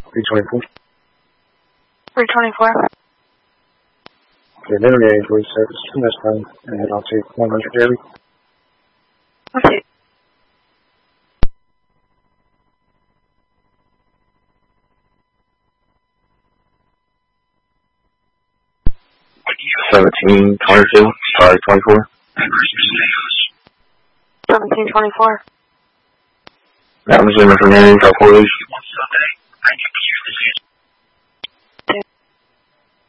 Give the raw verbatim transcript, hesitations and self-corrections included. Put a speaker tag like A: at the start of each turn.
A: three twenty-four.
B: three twenty-four.
A: Okay, minimum inventory service from this time, and then I'll take one hundred daily.
B: Okay.
A: seventeen twenty-two, sorry, twenty-four.
B: seventeen twenty-four.
A: That was in for name, for police.